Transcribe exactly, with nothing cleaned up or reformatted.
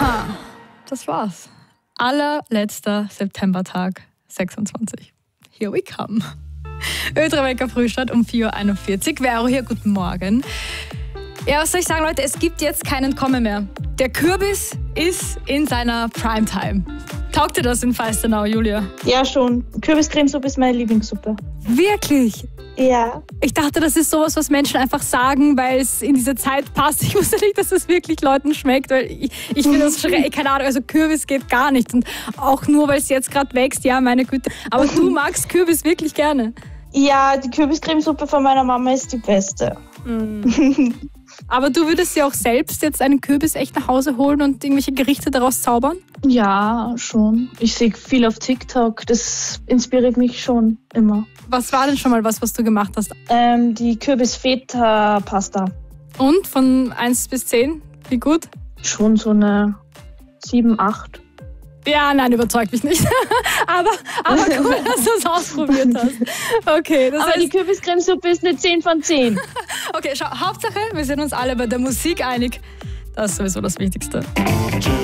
Ha, das war's. Allerletzter Septembertag, sechsundzwanzig. Here we come. Ö-Travecker Frühstart um vier Uhr einundvierzig. Vero hier, guten Morgen. Ja, was soll ich sagen, Leute? Es gibt jetzt keinen Komme mehr. Der Kürbis ist in seiner Primetime. Taugt dir das in Feistenau, Julia? Ja, schon. Kürbiscremesuppe ist meine Lieblingssuppe. Wirklich? Ja. Ich dachte, das ist sowas, was Menschen einfach sagen, weil es in diese Zeit passt. Ich wusste nicht, dass es wirklich Leuten schmeckt, weil ich, ich finde das schrecklich. Keine Ahnung, also Kürbis geht gar nicht. Und auch nur, weil es jetzt gerade wächst, ja, meine Güte. Aber du magst Kürbis wirklich gerne. Ja, die Kürbiscremesuppe von meiner Mama ist die beste. Mm. Aber du würdest dir auch selbst jetzt einen Kürbis echt nach Hause holen und irgendwelche Gerichte daraus zaubern? Ja, schon. Ich sehe viel auf TikTok. Das inspiriert mich schon immer. Was war denn schon mal was, was du gemacht hast? Ähm, die Kürbis-Feta-Pasta. Und von eins bis zehn? Wie gut? Schon so eine sieben, acht. Ja, nein, überzeugt mich nicht. aber, aber cool, dass du es ausprobiert hast. Okay, das aber heißt, die Kürbiscremesuppe ist eine zehn von zehn. Okay, schau, Hauptsache, wir sind uns alle bei der Musik einig. Das ist sowieso das Wichtigste.